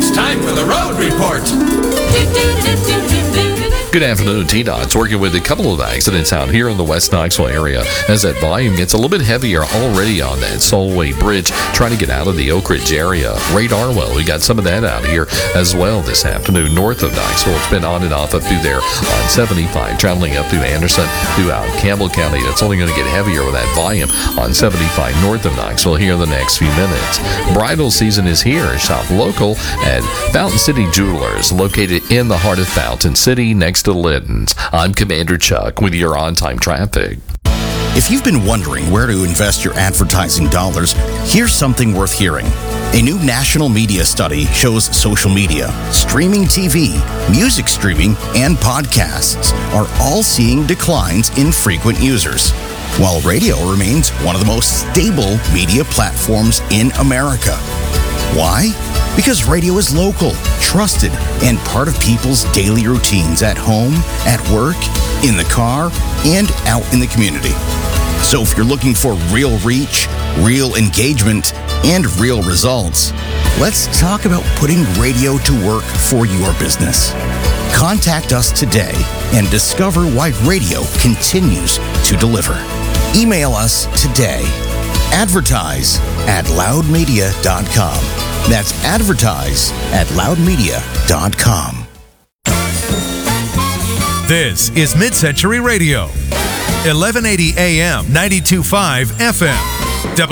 It's time for the Road Report. Good afternoon, T-Dot's working with a couple of accidents out here in the West Knoxville area as that volume gets a little bit heavier already on that Solway Bridge, trying to get out of the Oak Ridge area. Radar, well, we got some of that out here as well this afternoon north of Knoxville. It's been on and off up through there on 75, traveling up through Anderson, throughout Campbell County. It's only going to get heavier with that volume on 75 north of Knoxville here in the next few minutes. Bridal season is here. Shop local at Fountain City Jewelers, located in the heart of Fountain City next to Liddon's. I'm Commander Chuck with your on-time traffic. If you've been wondering where to invest your advertising dollars, here's something worth hearing. A new national media study shows social media, streaming TV, music streaming, and podcasts are all seeing declines in frequent users, while radio remains one of the most stable media platforms in America. Why? Because radio is local, trusted, and part of people's daily routines at home, at work, in the car, and out in the community. So if you're looking for real reach, real engagement, and real results, let's talk about putting radio to work for your business. Contact us today and discover why radio continues to deliver. Email us today. Advertise@loudmedia.com. That's advertise@loudmedia.com. This is Mid-Century Radio, 1180 AM, 92.5 FM.